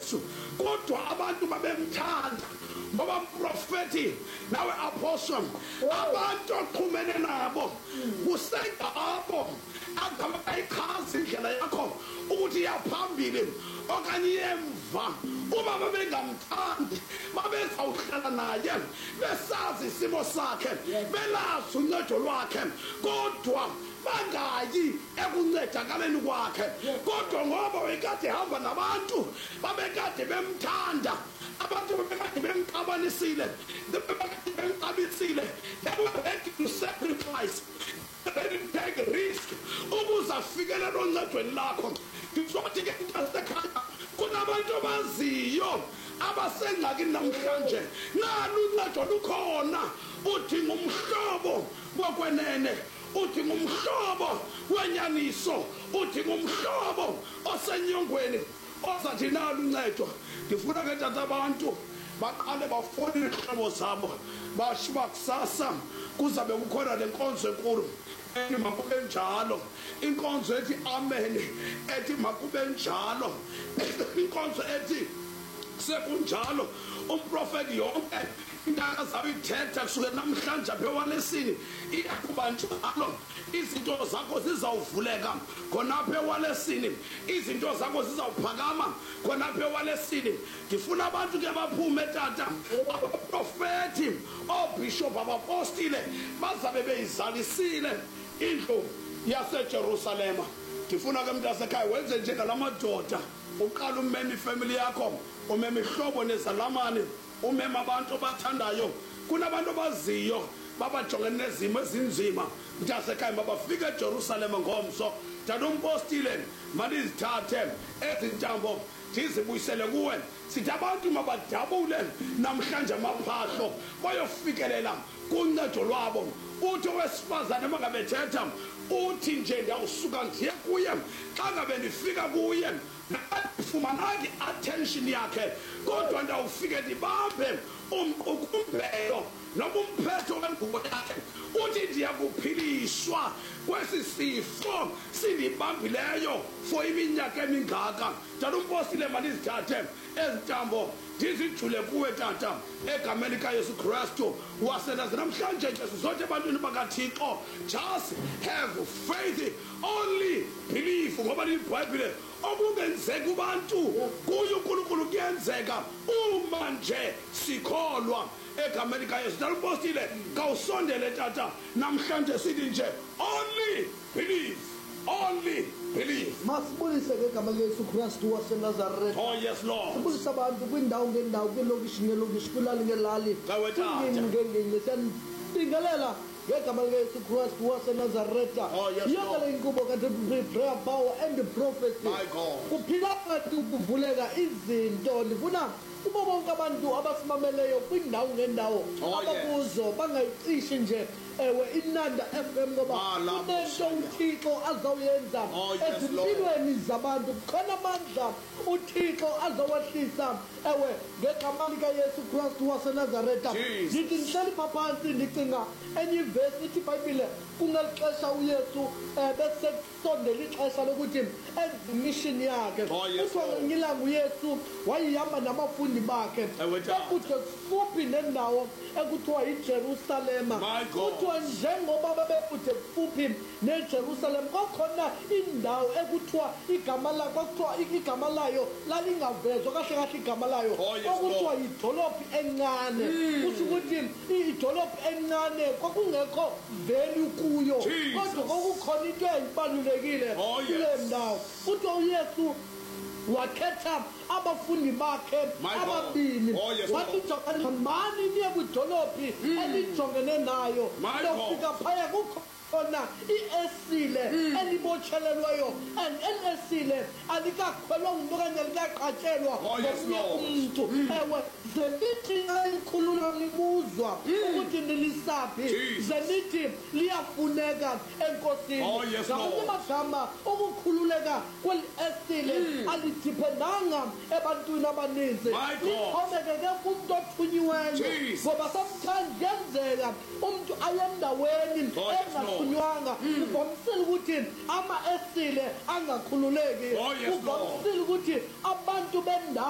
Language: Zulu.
Yesu kodwa abantu babemthanda ngoba prophetic nawe apostle abantu oqhumene nabo kusengabo akayichazi indlela yakho ukuthi iyaphambili okanye iyemva uma babengamthandi babezawuhlala naye besazi isimo sakhe belazi uncedo lwakhe kodwa bangayi ekuncedakaleni kwakhe kodwa ngoba wayekade hamba nabantu babekade bemthanda abantu babekade bemxabanisile babekade bemxabisile they were ready to sacrifice they didn't take a risk ukuze afikelele oncedweni lakho ngizothi ke intasekhaya kunabantu abaziyo abasengxakini namhlanje nalo uncedo lukhona uthi ngumhlobo wokwenene uthi ngumhlobo wenyaniso uthi ngumhlobo osenyongweni ozathi nalo uncedo ngifuna ke tata abantu baqale bafone izihlobo zabo bashiba kusasa kuzabe kukhona lenkonzo enkulu ethi makube njalo inkonzo ethi amen ethi makube njalo inkonzo ethi sekunjalo umprofeti yonke intaka zawithetha kusukela namhlanje phewalesini iyakuba njalo izinto zakho zizawuvuleka khonapha ewalesini izinto zakho zizawuphakama khonapha ewalesini ngifuna abantu ke baphume tata abaprofeti obishop abapostile bazabe beyizalisile indlu yaseJerusalema ngifuna ke mntasekhaya wenze njengalamadoda uqala umeme ifamily yakho umeme ihlobo nezalamane umeme abantu bathandayo kunabantu abaziyo babajongene nezimo ezinzima mntasekhaya babafika eJerusalema ngomso tata umpostile malizithathe ezintambo ndizibuyisele kuwe sithi abantu mabadabule namhlanje amaphahlo bayofikelela kuncedo lwabo uthi owesifazane makabethetha uthi nje ndiyawusuka ndiye kuye xa ngabe ndifika kuye fumanaki attention yakhe kodwa ndawufike ndibambe umqukumbelo noma umphetho wengubo yakhe uthi ndiyakuphiliswa kwesi sifo sindibambileyo for iminyaka emingaka tata umpostile malizithathe ezintambo ndizijule kuwe tata egameni kaYesu Kristu wasenazi namhlanje nje zonke ebantwini bakaThixo just have faith only believe ngoba iBhayibhile okungenzeka kubantu kuye uNkulunkulu kuyenzeka uma nje sikholwa egameni kaYesu tata umpostile kawusondele tata namhlanje sithi nje only believe masibulise ngegama likaYesu Kristu waseNazaretha. Oh yes Lord. Sibulise abantu kwindawo ngendawo kwilokishi ngelokishi kwilali ngelali ngengenge sendingelela ngegama likaYesu Kristu waseNazaretha. Yonke le inkqubo kanti prayer power and the prophecy kuphila kanti ukuvuleka izinto ndifuna kubo bonke abantu abasimameleyo kwindawo ngendawo abakuzo bangayicishi nje ewe inanda FM ngoba kunento uThixo azawuyenza ezimpilweni zabantu khona amandla uThixo azawahlisa ewe ngegama likaYesu Kristu waseNazaretha ndithi ndihleli phansi ndicinga enye ivesi ithi iBhayibhile kungelixesha uYesu bese sondela ixesha lokuthi enze mission yakhe kuthiwa ngilanga uYesu wayihamba nabafundi bakhe bakude kufuphi nendawo ekuthiwa yiJerusalema kuthiwa njengoba babekude kufuphi neJerusalema kwakhona indawo ekuthiwa igama layo lalingavezwa kahle kahle igama layo okuthiwa yidolophu encane kusho ukuthi idolophu encane kwakungekho value kuyo kodwa kwakukhona into eyibalulekile kule ndawo kuthiwa uYesu wakhetha abafundi bakhe ababili wathi mani niye kwidolophi elijongene nayo lofika phaya khona iesile elibotshelelweyo and enesile alikakhwelwa ngumuntu okanye likaqatshelwa ngomnye umuntu ewe zelithi elikhulula libuzwa ukuthi nilisaphi zelithi liyafuneka enkosini ngamanye amagama ukukhululeka kweli esile alidiphendanga ebantwini abaninzi lixhomekeke kumntu othunyiweyo ngoba sometimes kuyenzeka umntu ayendaweni engathunywanga uvamisile ukuthi ama esile angakhululeki uvamisile ukuthi abantu bendawo